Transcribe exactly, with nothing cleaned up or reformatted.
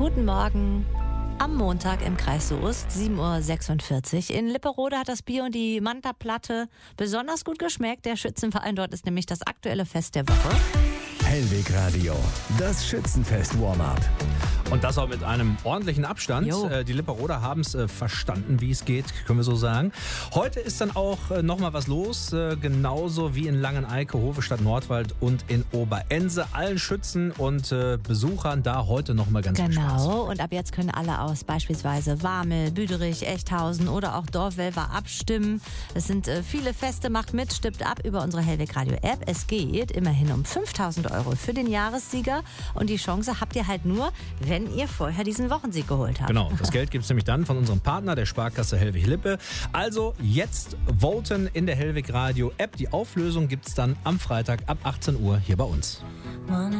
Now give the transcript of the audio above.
Guten Morgen. Am Montag im Kreis Soest, sieben Uhr sechsundvierzig. In Lipperode hat das Bier und die Manta-Platte besonders gut geschmeckt. Der Schützenverein dort ist nämlich das aktuelle Fest der Woche. Hellweg Radio, das Schützenfest Warm-up. Und das auch mit einem ordentlichen Abstand. Jo. Die Lipperoder haben es äh, verstanden, wie es geht, können wir so sagen. Heute ist dann auch äh, nochmal was los, äh, genauso wie in Langeneike, Hofestadt Nordwald und in Oberense. Allen Schützen und äh, Besuchern da heute nochmal ganz viel Spaß. Genau, und ab jetzt können alle aus beispielsweise Warmel, Büderich, Echthausen oder auch Dorfwelver abstimmen. Es sind äh, viele Feste, macht mit, stimmt ab über unsere Hellweg Radio App. Es geht immerhin um fünftausend Euro für den Jahressieger und die Chance habt ihr halt nur, wenn ihr vorher diesen Wochensieg geholt habt. Genau, das Geld gibt es nämlich dann von unserem Partner, der Sparkasse Hellwig-Lippe. Also jetzt voten in der Hellweg Radio App. Die Auflösung gibt es dann am Freitag ab achtzehn Uhr hier bei uns.